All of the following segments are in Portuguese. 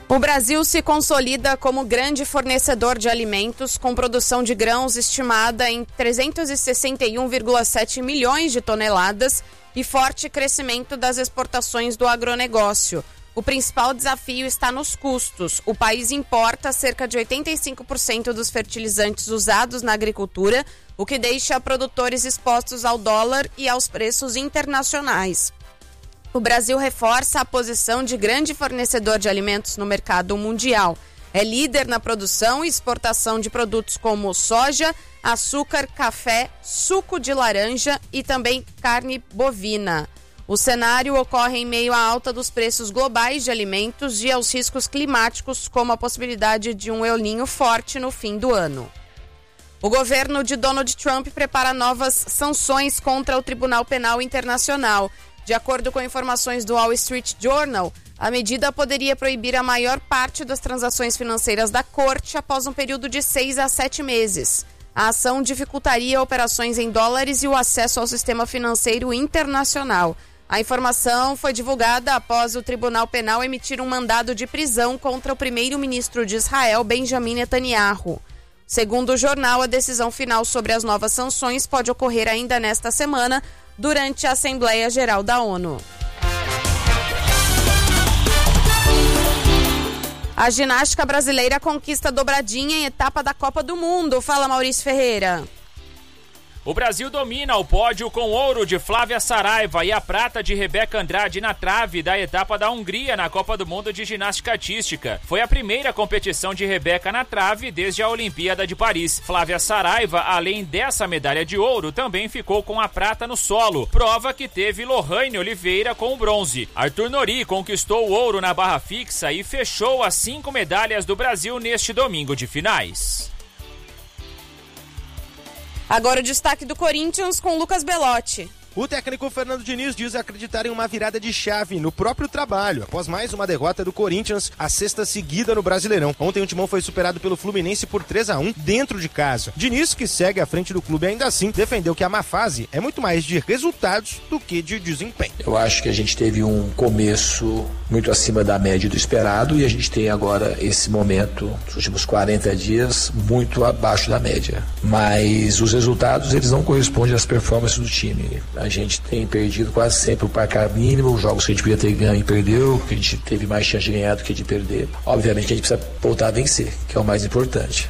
O Brasil se consolida como grande fornecedor de alimentos, com produção de grãos estimada em 361,7 milhões de toneladas e forte crescimento das exportações do agronegócio. O principal desafio está nos custos. O país importa cerca de 85% dos fertilizantes usados na agricultura, o que deixa produtores expostos ao dólar e aos preços internacionais. O Brasil reforça a posição de grande fornecedor de alimentos no mercado mundial. É líder na produção e exportação de produtos como soja, açúcar, café, suco de laranja e também carne bovina. O cenário ocorre em meio à alta dos preços globais de alimentos e aos riscos climáticos, como a possibilidade de um El Niño forte no fim do ano. O governo de Donald Trump prepara novas sanções contra o Tribunal Penal Internacional. De acordo com informações do Wall Street Journal, a medida poderia proibir a maior parte das transações financeiras da corte após um período de 6 a 7 meses. A ação dificultaria operações em dólares e o acesso ao sistema financeiro internacional. A informação foi divulgada após o Tribunal Penal emitir um mandado de prisão contra o primeiro-ministro de Israel, Benjamin Netanyahu. Segundo o jornal, a decisão final sobre as novas sanções pode ocorrer ainda nesta semana, durante a Assembleia Geral da ONU. A ginástica brasileira conquista dobradinha em etapa da Copa do Mundo. Fala, Maurício Ferreira. O Brasil domina o pódio com ouro de Flávia Saraiva e a prata de Rebeca Andrade na trave da etapa da Hungria na Copa do Mundo de Ginástica Artística. Foi a primeira competição de Rebeca na trave desde a Olimpíada de Paris. Flávia Saraiva, além dessa medalha de ouro, também ficou com a prata no solo, prova que teve Lohane Oliveira com o bronze. Arthur Nori conquistou o ouro na barra fixa e fechou as 5 medalhas do Brasil neste domingo de finais. Agora o destaque do Corinthians com Lucas Belotti. O técnico Fernando Diniz diz acreditar em uma virada de chave no próprio trabalho, após mais uma derrota do Corinthians, a 6ª seguida no Brasileirão. Ontem o Timão foi superado pelo Fluminense por 3-1 dentro de casa. Diniz, que segue à frente do clube ainda assim, defendeu que a má fase é muito mais de resultados do que de desempenho. Eu acho que a gente teve um começo muito acima da média do esperado e a gente tem agora esse momento, nos últimos 40 dias, muito abaixo da média. Mas os resultados, eles não correspondem às performances do time. A gente tem perdido quase sempre o placar mínimo, os jogos que a gente podia ter ganho e perdeu, que a gente teve mais chance de ganhar do que de perder. Obviamente a gente precisa voltar a vencer, que é o mais importante.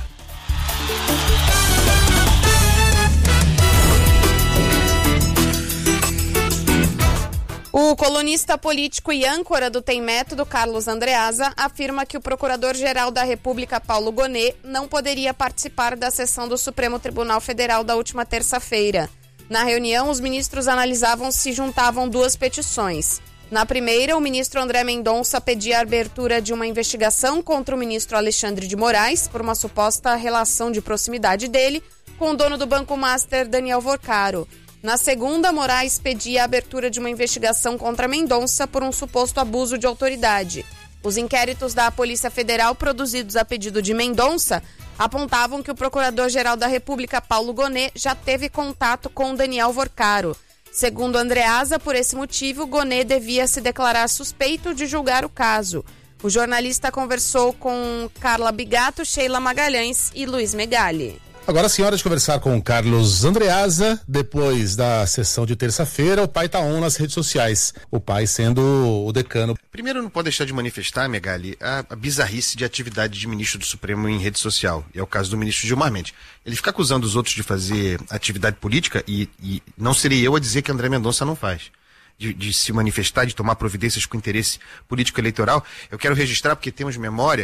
O colunista político e âncora do Tem Método, Carlos Andreasa, afirma que o Procurador-Geral da República, Paulo Gonet, não poderia participar da sessão do Supremo Tribunal Federal da última terça-feira. Na reunião, os ministros analisavam se juntavam 2 petições. Na primeira, o ministro André Mendonça pedia a abertura de uma investigação contra o ministro Alexandre de Moraes por uma suposta relação de proximidade dele com o dono do Banco Master, Daniel Vorcaro. Na segunda, Moraes pedia a abertura de uma investigação contra Mendonça por um suposto abuso de autoridade. Os inquéritos da Polícia Federal, produzidos a pedido de Mendonça, apontavam que o Procurador-Geral da República, Paulo Gonet, já teve contato com Daniel Vorcaro. Segundo Andreasa, por esse motivo, Gonet devia se declarar suspeito de julgar o caso. O jornalista conversou com Carla Bigato, Sheila Magalhães e Luiz Megali. Agora sim, hora de conversar com o Carlos Andreasa. Depois da sessão de terça-feira, o pai tá on nas redes sociais. O pai sendo o decano. Primeiro, não pode deixar de manifestar, Megali, a bizarrice de atividade de ministro do Supremo em rede social. E é o caso do ministro Gilmar Mendes. Ele fica acusando os outros de fazer atividade política e não serei eu a dizer que André Mendonça não faz. De se manifestar, de tomar providências com interesse político-eleitoral. Eu quero registrar, porque temos memória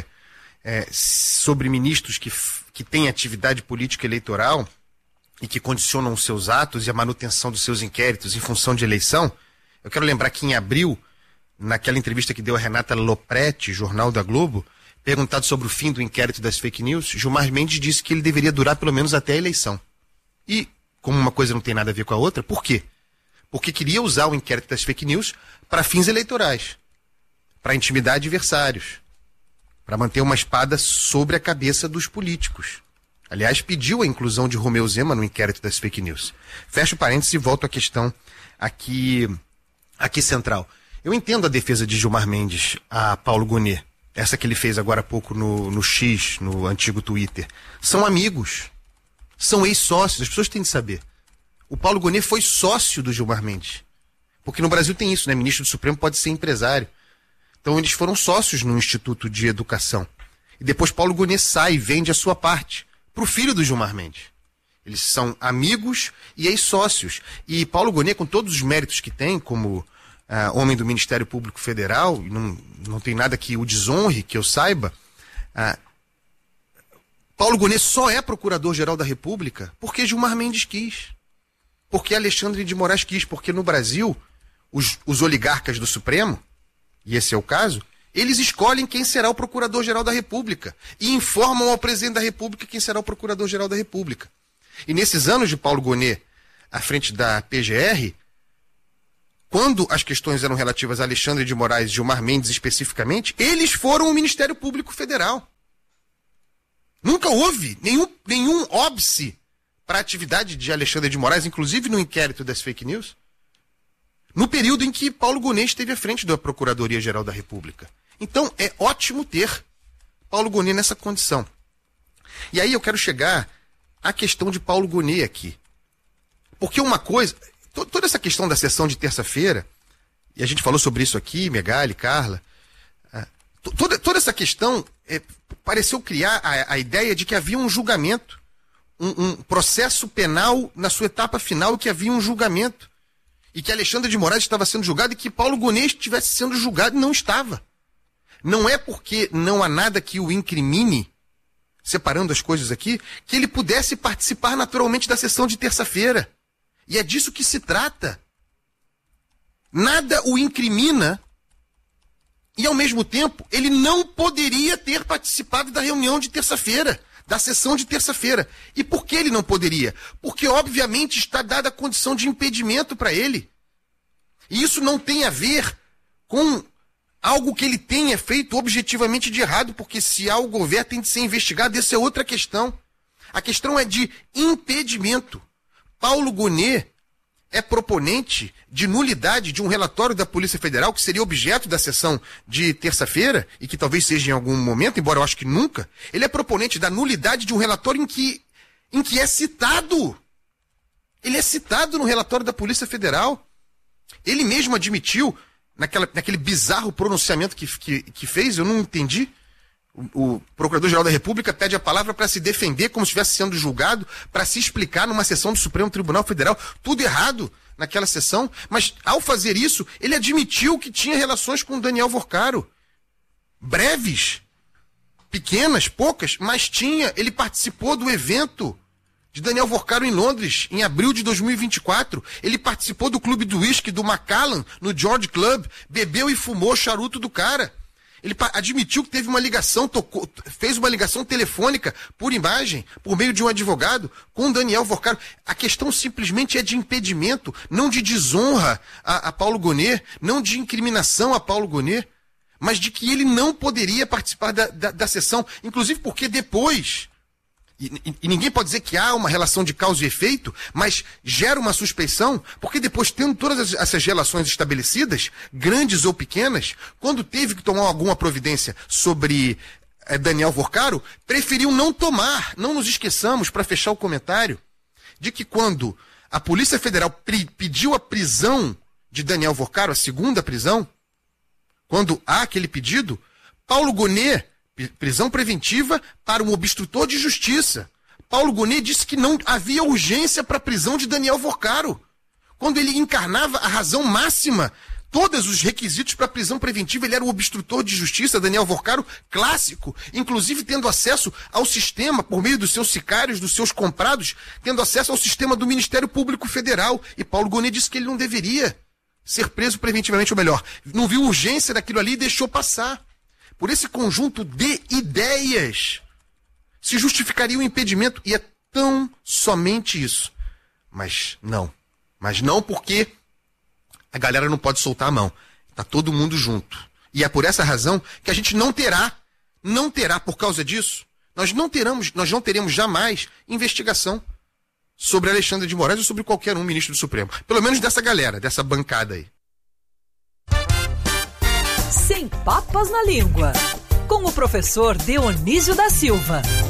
sobre ministros que têm atividade política eleitoral e que condicionam os seus atos e a manutenção dos seus inquéritos em função de eleição. Eu quero lembrar que em abril, naquela entrevista que deu a Renata Lopretti, Jornal da Globo, perguntado sobre o fim do inquérito das fake news, Gilmar Mendes disse que ele deveria durar pelo menos até a eleição. E, como uma coisa não tem nada a ver com a outra, por quê? Porque queria usar o inquérito das fake news para fins eleitorais, para intimidar adversários, para manter uma espada sobre a cabeça dos políticos. Aliás, pediu a inclusão de Romeu Zema no inquérito das fake news. Fecho parênteses e volto à questão aqui central. Eu entendo a defesa de Gilmar Mendes a Paulo Gonet. essa que ele fez agora há pouco no X, no antigo Twitter, são amigos, são ex-sócios, as pessoas têm de saber. O Paulo Gonet foi sócio do Gilmar Mendes. Porque no Brasil tem isso, né? Ministro do Supremo pode ser empresário. Então eles foram sócios no Instituto de Educação. E depois Paulo Gonet sai e vende a sua parte para o filho do Gilmar Mendes. Eles são amigos e ex-sócios. E Paulo Gonet, com todos os méritos que tem, como homem do Ministério Público Federal, não tem nada que o desonre, que eu saiba, Paulo Gonet só é Procurador-Geral da República porque Gilmar Mendes quis. Porque Alexandre de Moraes quis. Porque no Brasil, os oligarcas do Supremo, e esse é o caso, eles escolhem quem será o Procurador-Geral da República e informam ao Presidente da República quem será o Procurador-Geral da República. E nesses anos de Paulo Gonet à frente da PGR, quando as questões eram relativas a Alexandre de Moraes e Gilmar Mendes especificamente, eles foram o Ministério Público Federal. Nunca houve nenhum óbice para a atividade de Alexandre de Moraes, inclusive no inquérito das fake news, no período em que Paulo Gonet esteve à frente da Procuradoria-Geral da República. Então, é ótimo ter Paulo Gonet nessa condição. E aí eu quero chegar à questão de Paulo Gonet aqui. Porque uma coisa... Toda essa questão da sessão de terça-feira, e a gente falou sobre isso aqui, Megali, Carla, toda essa questão pareceu criar a ideia de que havia um julgamento, um processo penal na sua etapa final, e que havia um julgamento. E que Alexandre de Moraes estava sendo julgado e que Paulo Gonet estivesse sendo julgado e não estava. Não é porque não há nada que o incrimine, separando as coisas aqui, que ele pudesse participar naturalmente da sessão de terça-feira. E é disso que se trata. Nada o incrimina e, ao mesmo tempo, ele não poderia ter participado da reunião de terça-feira, da sessão de terça-feira. E por que ele não poderia? Porque, obviamente, está dada a condição de impedimento para ele. E isso não tem a ver com algo que ele tenha feito objetivamente de errado, porque se algo houver tem de ser investigado, essa é outra questão. A questão é de impedimento. Paulo Gonet é proponente de nulidade de um relatório da Polícia Federal que seria objeto da sessão de terça-feira e que talvez seja em algum momento, embora eu acho que nunca. Ele é proponente da nulidade de um relatório em que é citado. Ele é citado no relatório da Polícia Federal. Ele mesmo admitiu, naquele bizarro pronunciamento que fez, eu não entendi. O Procurador-Geral da República pede a palavra para se defender como se estivesse sendo julgado, para se explicar numa sessão do Supremo Tribunal Federal. Tudo errado naquela sessão, mas ao fazer isso, ele admitiu que tinha relações com Daniel Vorcaro. Breves, pequenas, poucas, mas tinha. Ele participou do evento de Daniel Vorcaro em Londres, em abril de 2024. Ele participou do clube do uísque do Macallan, no George Club, bebeu e fumou o charuto do cara. Ele admitiu que teve uma ligação, fez uma ligação telefônica por imagem, por meio de um advogado, com Daniel Vorcaro. A questão simplesmente é de impedimento, não de desonra a Paulo Gonet, não de incriminação a Paulo Gonet, mas de que ele não poderia participar da sessão, inclusive porque depois... E ninguém pode dizer que há uma relação de causa e efeito, mas gera uma suspeição, porque depois, tendo todas essas relações estabelecidas, grandes ou pequenas, quando teve que tomar alguma providência sobre Daniel Vorcaro, preferiu não tomar. Não nos esqueçamos, para fechar o comentário, de que quando a Polícia Federal pediu a prisão de Daniel Vorcaro, a segunda prisão, quando há aquele pedido, Paulo Gonet, prisão preventiva para um obstrutor de justiça. Paulo Gonet disse que não havia urgência para a prisão de Daniel Vorcaro, quando ele encarnava a razão máxima, todos os requisitos para a prisão preventiva. Ele era um obstrutor de justiça, Daniel Vorcaro, clássico, inclusive tendo acesso ao sistema, por meio dos seus sicários, dos seus comprados, tendo acesso ao sistema do Ministério Público Federal. E Paulo Gonet disse que ele não deveria ser preso preventivamente, ou melhor, não viu urgência daquilo ali e deixou passar. Por esse conjunto de ideias, se justificaria o impedimento, e é tão somente isso. Mas não porque a galera não pode soltar a mão. Está todo mundo junto. E é por essa razão que a gente não terá por causa disso, nós não teremos jamais investigação sobre Alexandre de Moraes ou sobre qualquer ministro do Supremo. Pelo menos dessa galera, dessa bancada aí. Sem papas na língua. com o professor Dionísio da Silva.